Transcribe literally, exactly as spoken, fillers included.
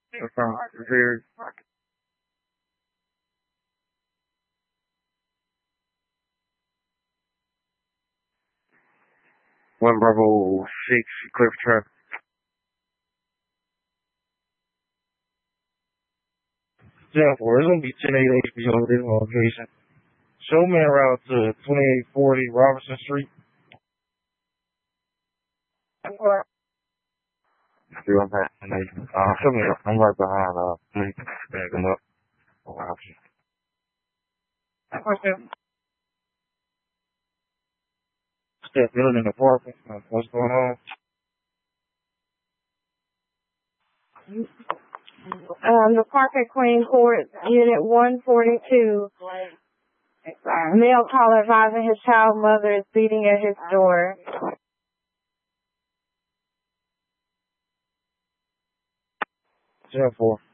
That sounds very. One Bravo six Cliff Trap. Yeah, for it's gonna be ten eight H B O this location. Show me en route to twenty-eight forty Robinson Street. Still on that. Uh, show me. I'm right behind. Uh, me backing up. Oh, option. Step building apartment. Uh, what's going on? Um, the Park at Queen Court, Unit one forty-two. Male caller advising his child mother is beating at his door. ten four.